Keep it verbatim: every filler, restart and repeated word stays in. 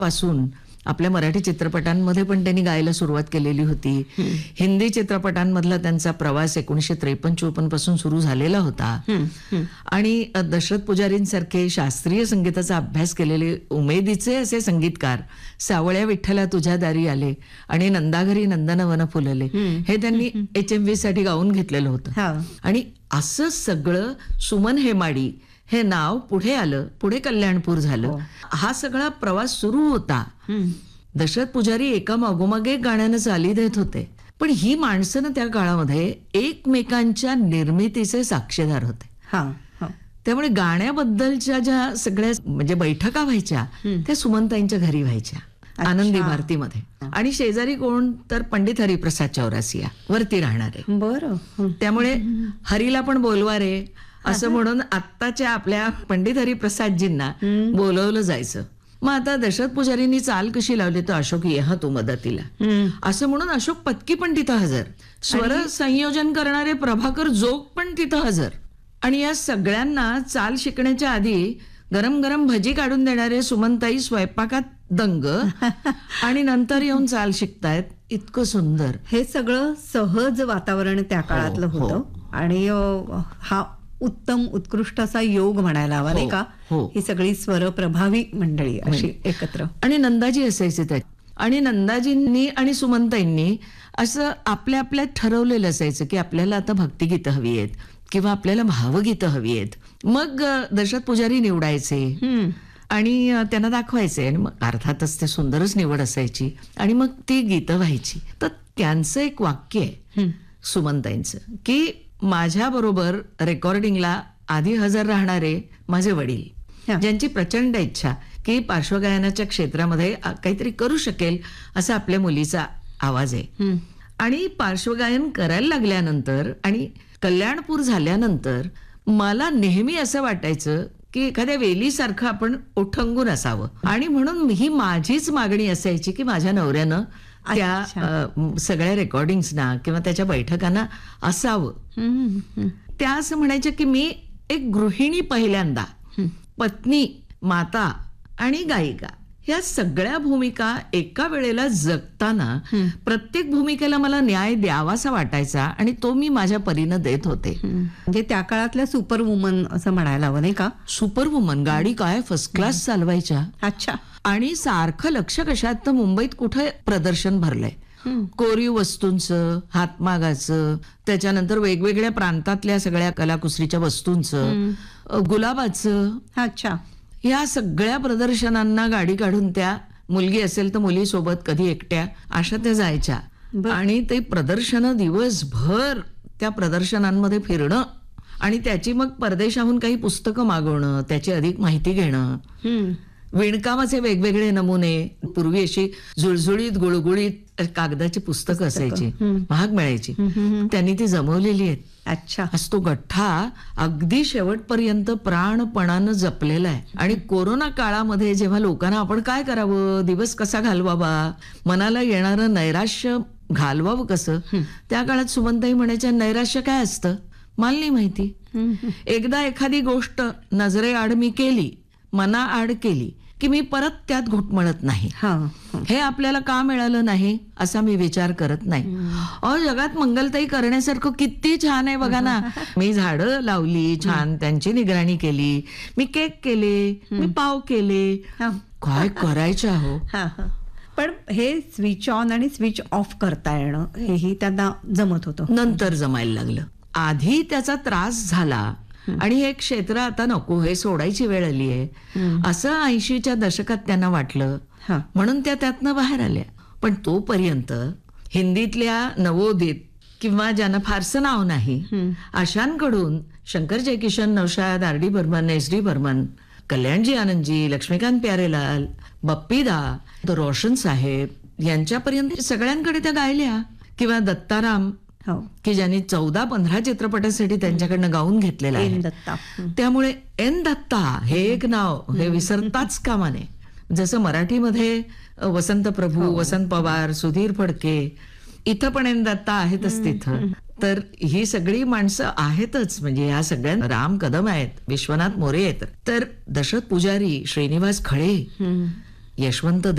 पासून आपल्या मराठी चित्रपटांमध्ये पण त्यांनी गायला सुरुवात केलेली होती. हिंदी चित्रपटांमधला त्यांचा प्रवास एकोणीशे त्रेपन्न चोपन्न पासून सुरू झालेला होता. आणि दशरथ पुजारींसारखे शास्त्रीय संगीताचा अभ्यास केलेले उमेदीचे असे संगीतकार सावळ्या विठ्ठला तुझ्या दारी आले आणि नंदाघरी नंदनवन फुलले हे त्यांनी एच एम व्ही साठी गाऊन घेतलेलं होतं. आणि असं सगळं सुमन हेमाडी हे नाव पुढे आलं, पुढे कल्याणपूर झालं. हा सगळा प्रवास सुरू होता. दशरथ पुजारी एका मागोमाग एक गाण्यानं चाली देत होते, पण ही माणसं त्या काळामध्ये एकमेकांच्या निर्मितीचे साक्षीदार होते. त्यामुळे गाण्याबद्दलच्या ज्या सगळ्या म्हणजे बैठका व्हायच्या त्या सुमनताईंच्या घरी व्हायच्या, आनंदी भारतीमध्ये. आणि शेजारी कोण तर पंडित हरिप्रसाद चौरासिया वरती राहणारे. बरं. त्यामुळे हरीला पण बोलवा रे असं म्हणून आत्ताच्या आपल्या पंडित हरिप्रसादजींना बोलवलं जायचं. मग आता दशरथ पुजारींनी चाल कशी लावली तर अशोक ये हा तू मदतीला असं म्हणून अशोक पत्की पण तिथं हजर, स्वर संयोजन करणारे प्रभाकर जोग पण तिथं हजर. आणि या सगळ्यांना चाल शिकण्याच्या आधी गरम गरम भजी काढून देणारे सुमनताई स्वयंपाकात दंग आणि नंतर येऊन चाल शिकतायत. इतकं सुंदर हे सगळं सहज वातावरण त्या काळातलं होतं. आणि हा उत्तम उत्कृष्ट असा योग म्हणायला हवा नाही का. ही सगळी स्वर प्रभावी मंडळी अशी एकत्र. आणि नंदाजी असायचे त्यात. आणि नंदाजींनी आणि सुमनताईंनी असं आपल्या आपल्यात ठरवलेलं असायचं की आपल्याला आता भक्तिगीतं हवी आहेत किंवा आपल्याला भावगीतं हवी आहेत. मग दशरथ पुजारी निवडायचे आणि त्यांना दाखवायचे आणि मग अर्थातच ते सुंदरच निवड असायची आणि मग ती गीतं व्हायची. तर त्यांचं एक वाक्य आहे सुमनताईंचं की माझ्या बरोबर रेकॉर्डिंगला आधी हजर राहणारे माझे वडील, ज्यांची प्रचंड इच्छा की पार्श्वगायनाच्या क्षेत्रामध्ये काहीतरी करू शकेल असा आपल्या मुलीचा आवाज आहे. आणि पार्श्वगायन करायला लागल्यानंतर आणि कल्याणपूर झाल्यानंतर मला नेहमी असं वाटायचं की एखाद्या वेलीसारखं आपण ओठंगून असावं. आणि म्हणून ही माझीच मागणी असायची की माझ्या नवऱ्यानं त्या सगळ्या रेकॉर्डिंग्सना किंवा त्याच्या बैठकांना असावं. त्या असं म्हणायच्या की मी एक गृहिणी पहिल्यांदा, पत्नी, माता आणि गायिका ह्या सगळ्या भूमिका एका वेळेला जगताना प्रत्येक भूमिकेला मला न्याय द्यावासा वाटायचा आणि तो मी माझ्या परीनं देत होते. म्हणजे त्या काळातल्या सुपर वुमन असं म्हणायला हवं नाही का. सुपर वुमन गाडी काय फर्स्ट क्लास चालवायच्या. अच्छा. आणि सारखं लक्ष कशात तर मुंबईत कुठे प्रदर्शन भरलंय कोरीव वस्तूंचं, हातमागाचं, त्याच्यानंतर वेगवेगळ्या प्रांतातल्या सगळ्या कलाकुसरीच्या वस्तूंचं, गुलाबाचं. अच्छा. या सगळ्या प्रदर्शनांना गाडी काढून त्या मुलगी असेल तर मुलीसोबत कधी एकट्या अशा त्या जायच्या. आणि ते प्रदर्शन दिवसभर त्या प्रदर्शनांमध्ये फिरणं आणि त्याची मग परदेशाहून काही पुस्तकं मागवणं, त्याची अधिक माहिती घेणं. विणकामाचे वेगवेगळे नमुने, पूर्वी अशी जुळजुळीत गुळगुळीत कागदाची पुस्तकं असायची, महाग मिळायची, त्यांनी ती जमवलेली आहेत. अच्छा. आज तो गठ्ठा अगदी शेवटपर्यंत प्राणपणानं जपलेला आहे. आणि कोरोना काळामध्ये जेव्हा लोकांना आपण काय करावं, दिवस कसा घालवावा, मनाला येणारं नैराश्य घालवावं कसं, त्या काळात सुमनताई म्हणायच्या नैराश्य काय असतं मला नाही माहिती. एकदा एखादी गोष्ट नजरे आड मी केली, मना आड केली की मी परत त्यात घुटमळत नाही. हे आपल्याला का मिळालं नाही असा मी विचार करत नाही. अहो जगात मंगलताई करण्यासारखं किती छान आहे बघा ना. मी झाडं लावली, छान त्यांची निगराणी केली, मी केक केले, मी पाव केले, काय करायचं हो. पण हे स्विच ऑन आणि स्विच ऑफ करता येणं हेही त्यांना जमत होतं. नंतर जमायला लागलं. आधी त्याचा त्रास झाला आणि हे क्षेत्र आता नको, हे सोडायची वेळ आली आहे असं ऐंशीच्या दशकात त्यांना वाटलं, म्हणून त्या त्यातनं बाहेर आल्या. पण तोपर्यंत हिंदीतल्या नवोदित किंवा ज्यांना फारसं नाव नाही अशांकडून Shankar Jaikishan, Naushad, R D Burman, S D Burman, Kalyanji Anandji, Laxmikant Pyarelal, Bappida, Roshan साहेब यांच्यापर्यंत सगळ्यांकडे त्या गायल्या. किंवा दत्ताराम की ज्यांनी चौदा पंधरा चित्रपटासाठी त्यांच्याकडनं गाऊन घेतलेलं आहे. त्यामुळे एन दत्ता हे एक नाव हे विसरताच कामा नये. जसं मराठीमध्ये वसंत प्रभू, वसंत पवार, सुधीर फडके, इथं पण एन दत्ता आहेतच तिथं. तर ही सगळी माणसं आहेतच. म्हणजे ह्या सगळ्या राम कदम आहेत, विश्वनाथ मोरे आहेत, तर दशरथ पुजारी, श्रीनिवास खळे यशवंत